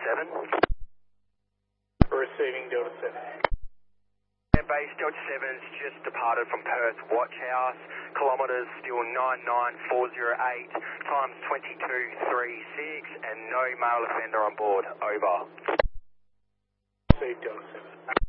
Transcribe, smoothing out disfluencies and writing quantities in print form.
7. Receiving Delta 7. Base Delta 7's just departed from Perth Watch House, kilometres still 99408, times 2236, and no male offender on board. Over. Received Delta 7.